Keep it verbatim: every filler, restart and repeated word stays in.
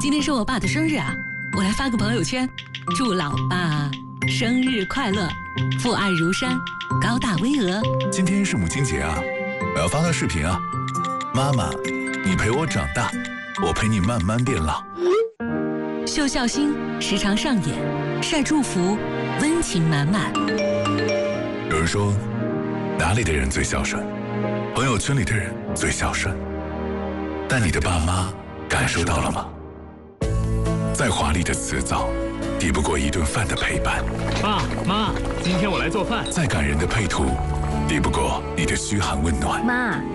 今天是我爸的生日啊，我来发个朋友圈，祝老爸生日快乐，父爱如山，高大巍峨。 今天是母亲节啊，我要发个视频啊。妈妈，你陪我长大，我陪你慢慢变老。 秀孝心时常上演，晒祝福，温情满满。 有人说，哪里的人最孝顺？朋友圈里的人最孝顺。但你的爸妈感受到了吗？再华丽的辞藻，抵不过一顿饭的陪伴。 爸妈，今天我来做饭。 再感人的配图，抵不过你的嘘寒问暖。 妈，